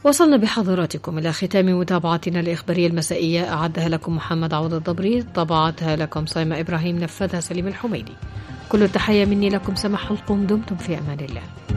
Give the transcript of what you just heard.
وصلنا بحضراتكم إلى ختام متابعتنا الإخبارية المسائية، أعدها لكم محمد عوض الضبري، طبعتها لكم صيمة إبراهيم، نفذها سليم الحميدي. كل التحية مني لكم، سمح حلقكم، دمتم في أمان الله.